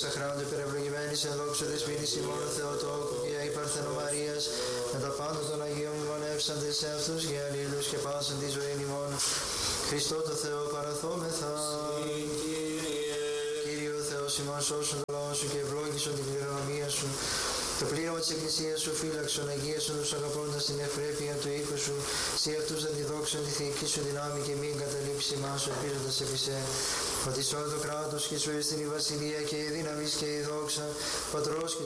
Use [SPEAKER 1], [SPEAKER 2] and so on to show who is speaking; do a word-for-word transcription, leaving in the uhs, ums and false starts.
[SPEAKER 1] εξαχράνονται υπερευλογημένης εν δόξω δεσποίνης ημών Θεοτόκου και η Παρθένο Μαρίας, με τα πάντα των Αγίων μνημονεύσαντες σε αυτούς και αλλήλους και πάσαν τη ζωή ημών. Χριστό το Θεό παραθόμεθα. Κύριε ο Θεός ημάς, σώσον το λαό σου και ευλόγησον την κληρονομία σου. Το πλήρωμα της Εκκλησίας σου φύλαξον, αγίασον τους αγαπώντας την ευπρέπεια του οίκου σου. Συ αυτούς θα τη δόξουν τη θεϊκή σου δυνάμει και μην καταλήψει μας ελπίζοντας επί σε. Ότι σ' όλο το κράτος και σου έστειλε η βασιλεία και η δύναμη και η δόξα, Πατρός και